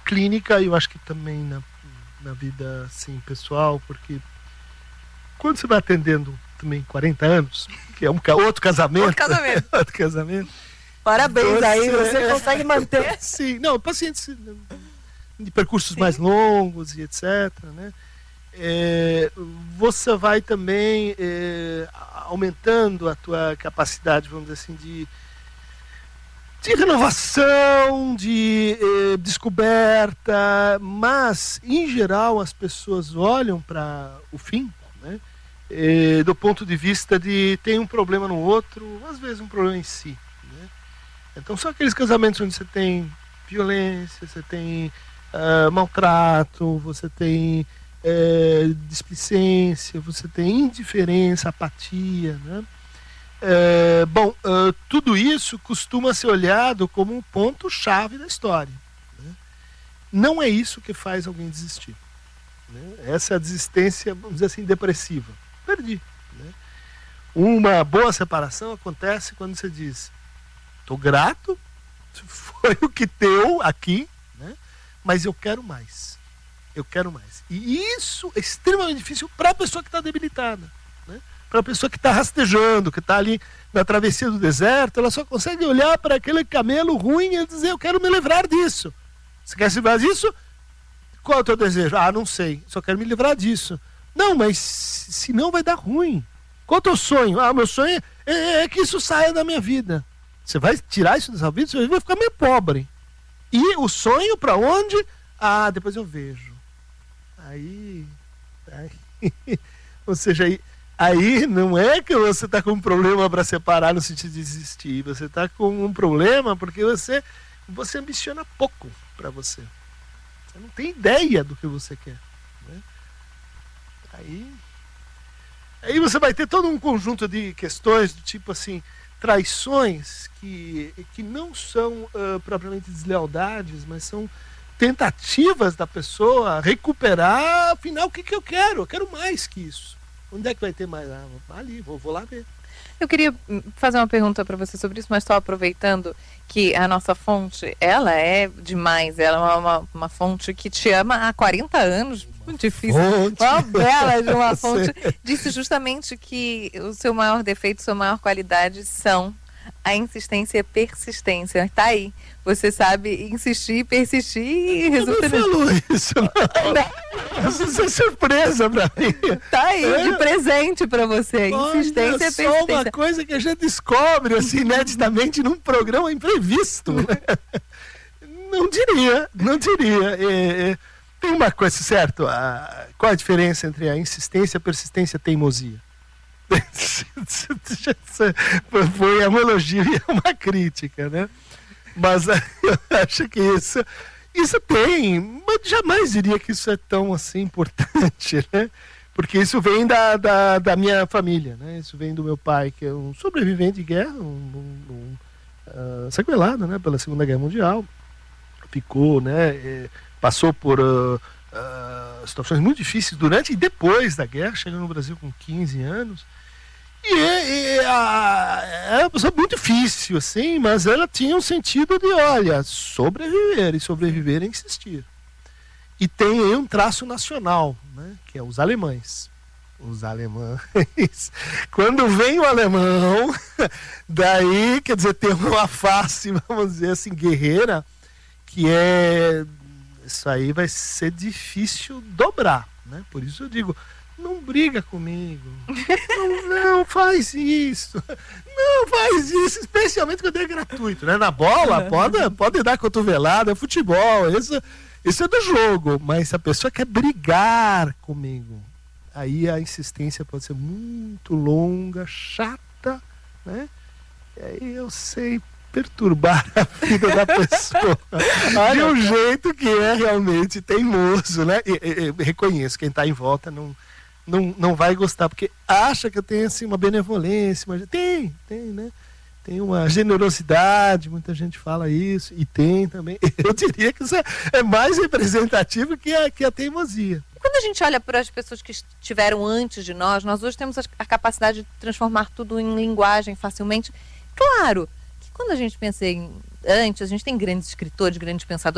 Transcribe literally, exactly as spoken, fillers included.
clínica, e eu acho que também na, na vida assim, pessoal, porque quando você vai atendendo também quarenta anos, que é um outro casamento, outro casamento, outro casamento. Parabéns, você, aí você é, consegue manter. Sim, não, pacientes de percursos Sim. mais longos e etcétera, né? É, você vai também é, aumentando a tua capacidade, vamos dizer assim, de, de renovação, de é, descoberta, mas em geral as pessoas olham para o fim, né, é, do ponto de vista de tem um problema no outro, às vezes um problema em si, né? Então são aqueles casamentos onde você tem violência, você tem uh, maltrato, você tem É, displicência, você tem indiferença, apatia, né? É, bom, uh, tudo isso costuma ser olhado como um ponto-chave da história, né? Não é isso que faz alguém desistir, né? Essa é a desistência, vamos dizer assim, depressiva. Perdi, né? Uma boa separação acontece quando você diz: estou grato, foi o que deu aqui, né? Mas eu quero mais. Eu quero mais. E isso é extremamente difícil para a pessoa que está debilitada, né? Para a pessoa que está rastejando, que está ali na travessia do deserto, ela só consegue olhar para aquele camelo ruim e dizer: eu quero me livrar disso. Você quer se livrar disso? Qual é o teu desejo? Ah, não sei, só quero me livrar disso. Não, mas senão vai dar ruim. Qual é o teu sonho? Ah, meu sonho é, é que isso saia da minha vida. Você vai tirar isso da sua vida, você vai ficar meio pobre. E o sonho para onde? Ah, depois eu vejo. Aí, aí ou seja, aí, aí não é que você está com um problema para separar no sentido de desistir, você está com um problema porque você, você ambiciona pouco para você. Você não tem ideia do que você quer, né? Aí, aí você vai ter todo um conjunto de questões do tipo assim, traições que, que não são uh, propriamente deslealdades, mas são tentativas da pessoa recuperar, afinal, o que, que eu quero? Eu quero mais que isso. Onde é que vai ter mais? Ah, ali, vou, vou lá ver. Eu queria fazer uma pergunta para você sobre isso, mas estou aproveitando que a nossa fonte, ela é demais, ela é uma, uma fonte que te ama há quarenta anos, muito difícil, fonte. Uma bela de uma fonte, disse justamente que o seu maior defeito, sua maior qualidade são a insistência e a persistência. Tá aí. Você sabe insistir, persistir e resulta... Não falou isso, não. Isso é surpresa pra mim. Tá aí, é. de presente pra você. Olha, Insistência e persistência. Só uma coisa que a gente descobre, assim, ineditamente, num programa imprevisto. Não diria, não diria. É, é, tem uma coisa, certo? A, qual a diferença entre a insistência, a persistência e a teimosia? Foi uma elogio e uma crítica, né? Mas eu acho que isso, isso tem, mas jamais diria que isso é tão assim importante, né? Porque isso vem da, da, da minha família, né? Isso vem do meu pai, que é um sobrevivente de guerra, um, um, um uh, sequelado, né? Pela Segunda Guerra Mundial, ficou, né? É, passou por uh, uh, situações muito difíceis durante e depois da guerra, chegando no Brasil com quinze anos. E, e a, era uma pessoa muito difícil, assim, mas ela tinha um sentido de, olha, sobreviver, e sobreviver é insistir. E tem aí um traço nacional, né, que é os alemães. Os alemães, quando vem o alemão, daí, quer dizer, tem uma face, vamos dizer assim, guerreira, que é, isso aí vai ser difícil dobrar, né, por isso eu digo, não briga comigo, não, não faz isso, não faz isso, especialmente quando é gratuito, né? Na bola, pode, pode dar cotovelada, é futebol, isso, isso é do jogo, mas se a pessoa quer brigar comigo, aí a insistência pode ser muito longa, chata, né? E aí eu sei perturbar a vida da pessoa de um jeito que é realmente teimoso, né? E, e, e, reconheço, quem está em volta não Não, não vai gostar, porque acha que eu tenho assim, uma benevolência, mas tem, tem, né? Tem uma generosidade, muita gente fala isso, e tem também. Eu diria que isso é, é mais representativo que a, que a teimosia. Quando a gente olha para as pessoas que estiveram antes de nós, nós hoje temos a capacidade de transformar tudo em linguagem facilmente. Claro que quando a gente pensa em antes, a gente tem grandes escritores, grandes pensadores,